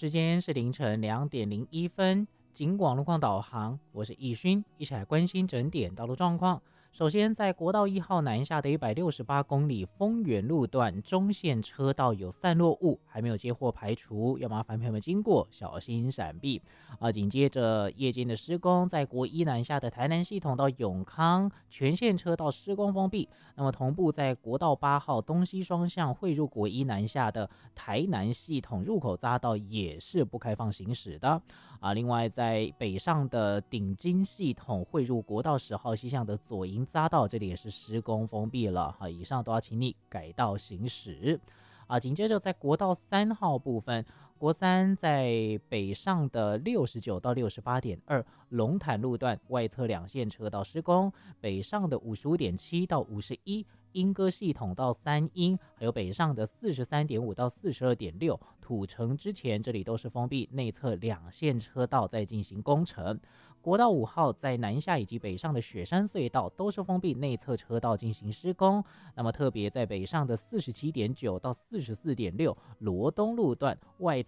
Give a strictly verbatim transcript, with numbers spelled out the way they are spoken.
时间是凌晨两点零一分，警广路况导航，我是易勋，一起来关心整点道路状况。首先，在国道一号南下的一百六十八公里丰原路段中线车道有散落物，还没有接获排除，要麻烦朋友们经过小心闪避。啊，紧接着夜间的施工，在国一南下的台南系统到永康全线车道施工封闭。那么同步在国道八号东西双向汇入国一南下的台南系统入口匝道也是不开放行驶的。啊，另外在北上的顶金系统汇入国道十号西向的左营匝道，这里也是施工封闭了。好，以上都要请你改道行驶。啊，紧接着在国道三号部分，国三在北上的六十九到六十八点二龙潭路段外侧两线车道施工，北上的五十五点七到五十一莺歌系统到三莺，还有北上的四十三点五到四十二点六土城之前，这里都是封闭内侧两线车道在进行工程。国道五号在南下以及北上的雪山隧道都是封闭内侧车道进行施工。那么特别在北上的四十七点九到四十四点六罗东路段外